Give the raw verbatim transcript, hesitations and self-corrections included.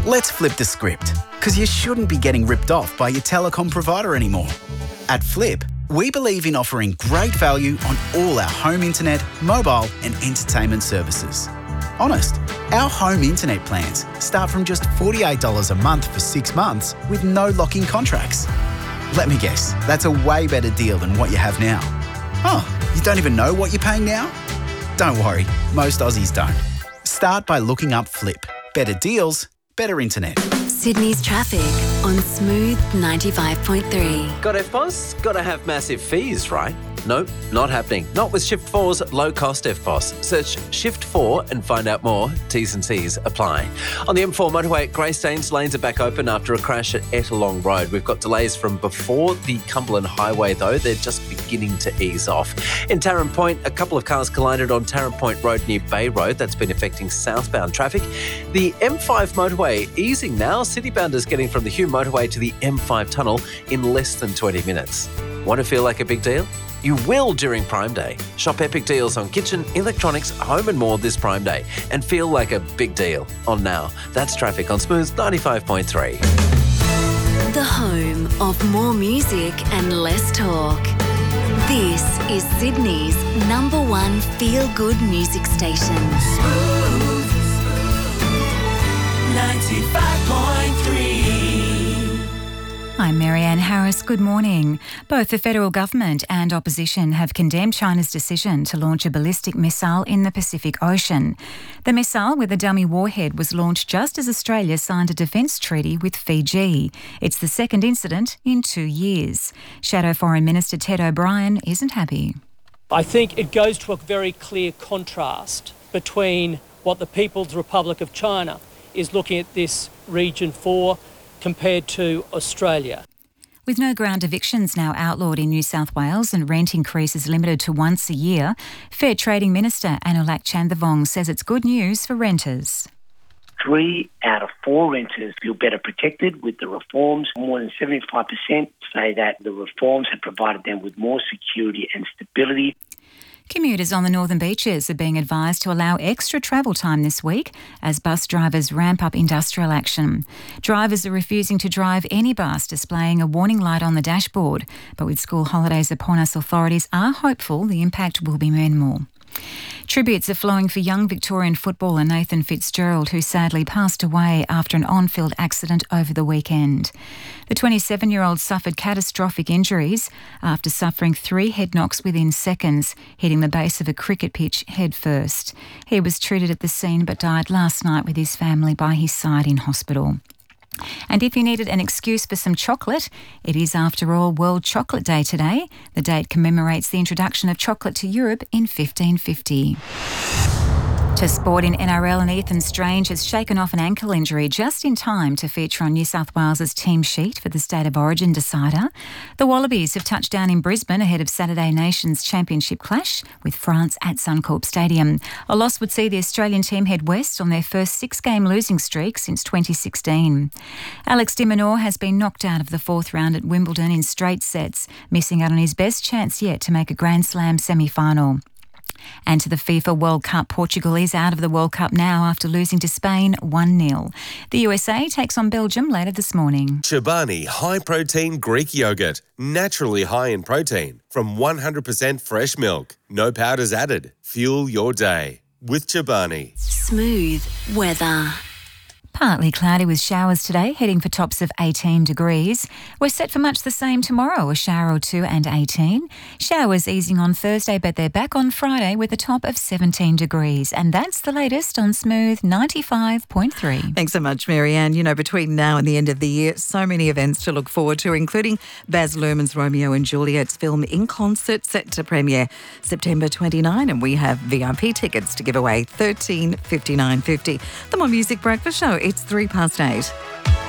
Let's flip the script, because you shouldn't be getting ripped off by your telecom provider anymore. At Flip, we believe in offering great value on all our home internet, mobile and entertainment services. Honest, our home internet plans start from just forty-eight dollars a month for six months with no lock-in contracts. Let me guess, that's a way better deal than what you have now. Oh, you don't even know what you're paying now? Don't worry, most Aussies don't. Start by looking up Flip. Better deals, better internet. Sydney's traffic on Smooth ninety-five point three. Got F P O S? Gotta have massive fees, right? Nope, not happening. Not with Shift four's low-cost F P O S. Search Shift four and find out more. T's and C's apply. On the M four motorway at Greystanes, lanes are back open after a crash at Ettalong Road. We've got delays from before the Cumberland Highway, though. They're just beginning to ease off. In Tarrant Point, a couple of cars collided on Tarrant Point Road near Bay Road. That's been affecting southbound traffic. The M five motorway easing now. Citybounders getting from the Hume motorway to the M five tunnel in less than twenty minutes. Want to feel like a big deal? You will during Prime Day. Shop epic deals on kitchen, electronics, home and more this Prime Day and feel like a big deal on Now. That's traffic on Smooth ninety-five point three. The home of more music and less talk. This is Sydney's number one feel-good music station. Smooth ninety-five point three. I'm Marianne Harris. Good morning. Both the federal government and opposition have condemned China's decision to launch a ballistic missile in the Pacific Ocean. The missile with a dummy warhead was launched just as Australia signed a defence treaty with Fiji. It's the second incident in two years. Shadow Foreign Minister Ted O'Brien isn't happy. I think it goes to a very clear contrast between what the People's Republic of China is looking at this region for compared to Australia. With no ground evictions now outlawed in New South Wales and rent increases limited to once a year, Fair Trading Minister Anulak Chandavong says it's good news for renters. Three out of four renters feel better protected with the reforms. More than seventy-five percent say that the reforms have provided them with more security and stability. Commuters on the Northern Beaches are being advised to allow extra travel time this week as bus drivers ramp up industrial action. Drivers are refusing to drive any bus displaying a warning light on the dashboard, but with school holidays upon us, authorities are hopeful the impact will be minimal. Tributes are flowing for young Victorian footballer Nathan Fitzgerald, who sadly passed away after an on-field accident over the weekend. The twenty-seven-year-old suffered catastrophic injuries after suffering three head knocks within seconds, hitting the base of a cricket pitch head first. He was treated at the scene but died last night with his family by his side in hospital. And if you needed an excuse for some chocolate, it is after all World Chocolate Day today. The date commemorates the introduction of chocolate to Europe in fifteen fifty. To sport in N R L, and Ethan Strange has shaken off an ankle injury just in time to feature on New South Wales's team sheet for the State of Origin decider. The Wallabies have touched down in Brisbane ahead of Saturday Nations Championship clash with France at Suncorp Stadium. A loss would see the Australian team head west on their first six-game losing streak since twenty sixteen. Alex de Minaur has been knocked out of the fourth round at Wimbledon in straight sets, missing out on his best chance yet to make a Grand Slam semi-final. And to the FIFA World Cup, Portugal is out of the World Cup now after losing to Spain one nil. The U S A takes on Belgium later this morning. Chobani High Protein Greek Yogurt. Naturally high in protein from one hundred percent fresh milk. No powders added. Fuel your day with Chobani. Smooth weather. Partly cloudy with showers today, heading for tops of eighteen degrees. We're set for much the same tomorrow, a shower or two and eighteen. Showers easing on Thursday, but they're back on Friday with a top of seventeen degrees. And that's the latest on Smooth ninety-five point three. Thanks so much, Marianne. You know, between now and the end of the year, so many events to look forward to, including Baz Luhrmann's Romeo and Juliet's film In Concert, set to premiere September twenty-ninth. And we have V I P tickets to give away, thirteen fifty-nine fifty. The More Music Breakfast Show. It's three past eight.